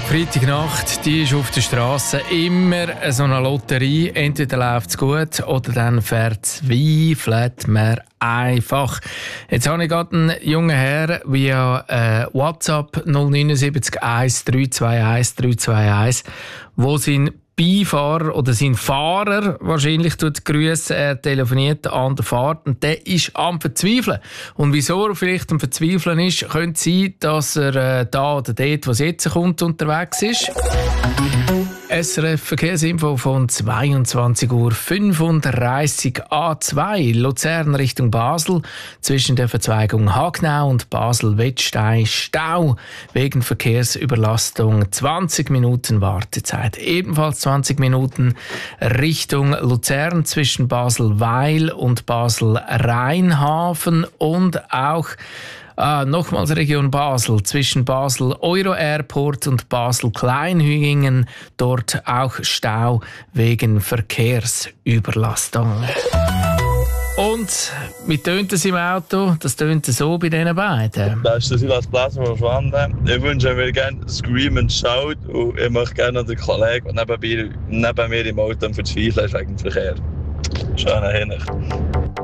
Freitagnacht, die ist auf der Straße immer so eine Lotterie. Entweder läuft es gut oder dann verzweifelt man einfach. Jetzt habe ich gerade einen jungen Herr via WhatsApp 079 1321 321, wo sein Beifahrer oder sein Fahrer wahrscheinlich grüßen. Er telefoniert an der Fahrt und der ist am Verzweifeln. Und wieso er vielleicht am Verzweifeln ist, könnte sein, dass er da oder dort, was jetzt kommt, unterwegs ist. SRF Verkehrsinfo von 22:35 Uhr A2 Luzern Richtung Basel zwischen der Verzweigung Hagnau und Basel-Wettstein Stau wegen Verkehrsüberlastung 20 Minuten Wartezeit. Ebenfalls 20 Minuten Richtung Luzern zwischen Basel-Weil und Basel-Rheinhafen und auch nochmals Region Basel, zwischen Basel Euro Airport und Basel Kleinhügingen, dort auch Stau wegen Verkehrsüberlastung. Und wie tönt es im Auto? Das tönt so bei diesen beiden. Das ist der Silas Bläser von Schwanden. Ich wünsche mir gerne Scream and Shout und ich möchte gerne den Kollegen, der neben mir im Auto am Verzweifeln ist wegen dem Verkehr. Schöne Hinsicht.